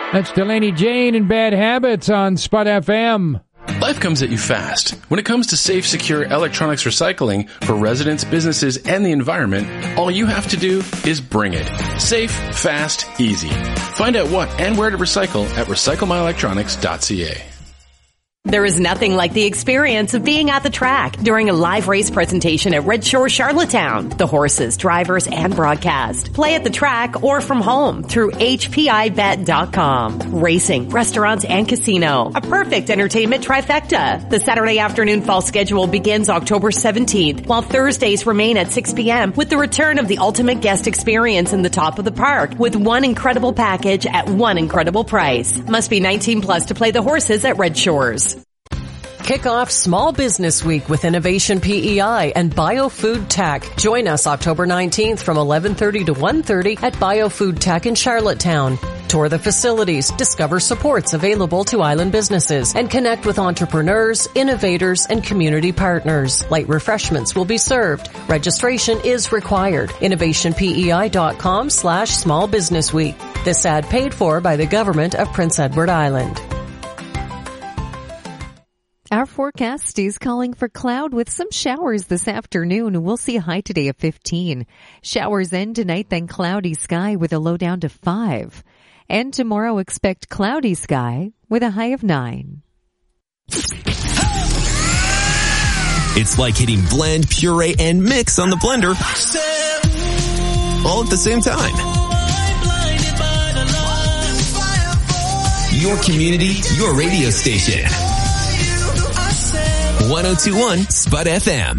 That's Delaney Jane and Bad Habits on Spud FM. Life comes at you fast. When it comes to safe, secure electronics recycling for residents, businesses, and the environment, all you have to do is bring it. Safe, fast, easy. Find out what and where to recycle at recyclemyelectronics.ca. There is nothing like the experience of being at the track during a live race presentation at Red Shore Charlottetown. The horses, drivers, and broadcast. Play at the track or from home through HPIBet.com. Racing, restaurants, and casino. A perfect entertainment trifecta. The Saturday afternoon fall schedule begins October 17th, while Thursdays remain at 6 p.m. with the return of the ultimate guest experience in the top of the park with one incredible package at one incredible price. Must be 19 plus to play the horses at Red Shores. Kick off Small Business Week with Innovation PEI and BioFood Tech. Join us October 19th from 11:30 to 1:30 at BioFood Tech in Charlottetown. Tour the facilities, discover supports available to island businesses, and connect with entrepreneurs, innovators, and community partners. Light refreshments will be served. Registration is required. InnovationPEI.com/Small Business Week. This ad paid for by the Government of Prince Edward Island. Our forecast is calling for cloud with some showers this afternoon. We'll see a high today of 15. Showers end tonight, then cloudy sky with a low down to 5. And tomorrow expect cloudy sky with a high of 9. It's like hitting blend, puree, and mix on the blender all at the same time. Your community, your radio station. 102.1 Spud FM.